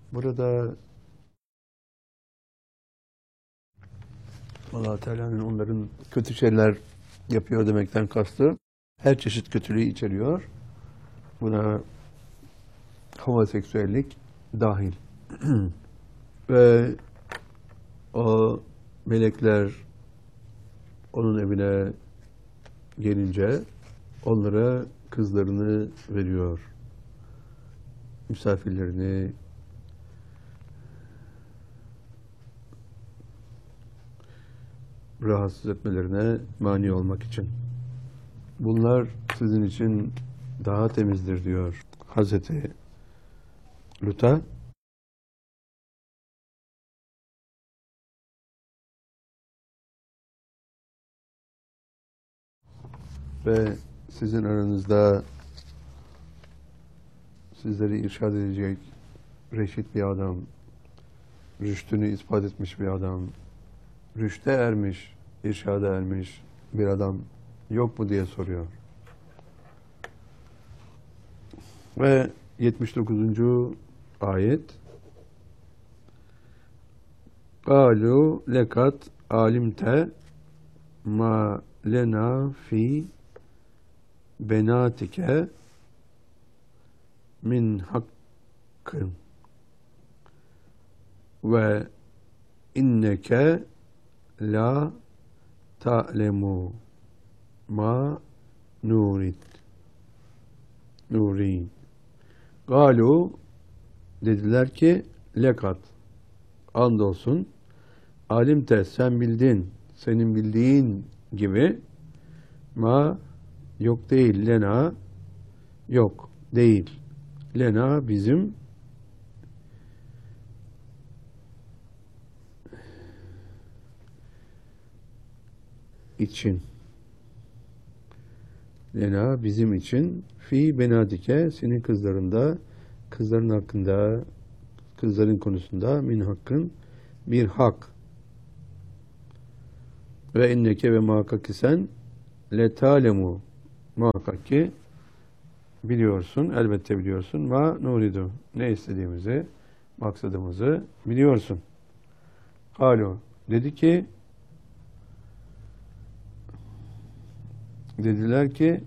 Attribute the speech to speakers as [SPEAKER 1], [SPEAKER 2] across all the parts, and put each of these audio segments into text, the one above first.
[SPEAKER 1] Burada Allah Teala'nın onların kötü şeyler yapıyor demekten kastı her çeşit kötülüğü içeriyor. Buna homoseksüellik dahil. Ve o melekler onun evine gelince onlara kızlarını veriyor. Misafirlerini rahatsız etmelerine mani olmak için. Bunlar sizin için daha temizdir diyor Hazreti Lut'a. Ve sizin aranızda sizleri irşad edecek reşit bir adam, rüştünü ispat etmiş bir adam, rüşte ermiş, irşada ermiş bir adam yok mu diye soruyor. Ve 79. ayet قَالُوا لَكَدْ عَلِمْتَ مَا لَنَا فِي بَنَاتِكَ min hakkın ve inneke la ta'lemu ma nurid nurin. Galu dediler ki lekat andolsun alimte sen bildin senin bildiğin gibi ma yok değil lena yok değil lena bizim için lena bizim için fi benadike senin kızlarında kızların hakkında kızların konusunda min hakkın bir hak ve inneke ve muhakkak ki sen le talemu muhakkak ki biliyorsun, elbette biliyorsun. Ma nuridu. Ne istediğimizi, maksadımızı biliyorsun. Kalu. Dediler ki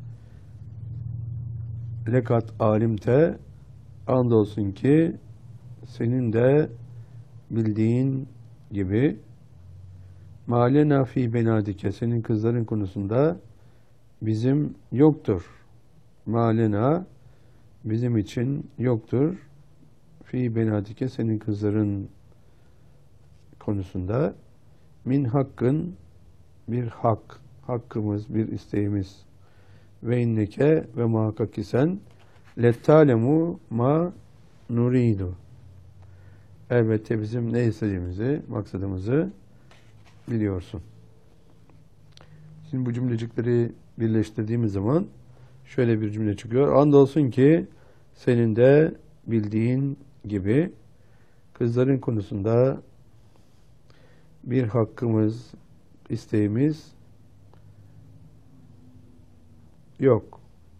[SPEAKER 1] lekat alimte andolsun ki senin de bildiğin gibi malena fi benadike senin kızların konusunda bizim yoktur. Malena bizim için yoktur. Fi benadike senin kızların konusunda min hakkın bir hak, hakkımız, bir isteğimiz. Ve inneke ve muhakkak ki sen lettalemu ma nuridu. Elbette bizim ne istediğimizi, maksadımızı biliyorsun. Şimdi bu cümlecikleri birleştirdiğimiz zaman şöyle bir cümle çıkıyor. Andolsun ki senin de bildiğin gibi kızların konusunda bir hakkımız, isteğimiz yok.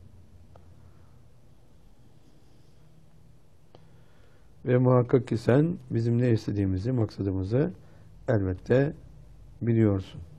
[SPEAKER 1] Ve muhakkak ki sen bizim ne istediğimizi, maksadımızı elbette biliyorsun.